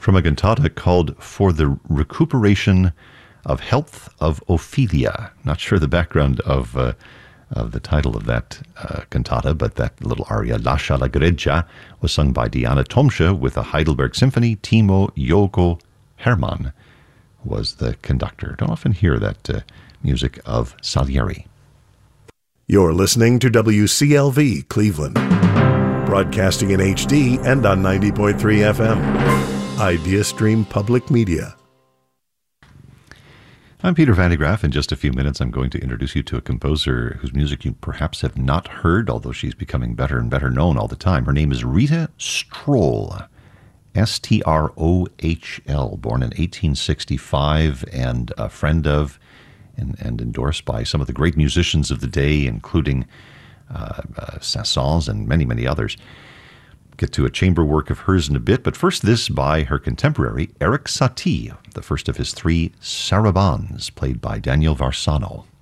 from a cantata called For the Recuperation of Health of Ophelia. Not sure the background of the title of that cantata, but that little aria, Lascia la Greggia, was sung by Diana Tomsche with the Heidelberg Symphony. Timo Yogo Hermann was the conductor. Don't often hear that music of Salieri. You're listening to WCLV Cleveland, broadcasting in HD and on 90.3 FM. Idea Stream Public Media. I'm Peter Van de Graaff. In just a few minutes, I'm going to introduce you to a composer whose music you perhaps have not heard, although she's becoming better and better known all the time. Her name is Rita Strohl, Strohl, born in 1865 and a friend of and endorsed by some of the great musicians of the day, including Saint-Saëns and many, many others. Get to a chamber work of hers in a bit, but first this by her contemporary, Erik Satie, the first of his three sarabands, played by Daniel Varsano.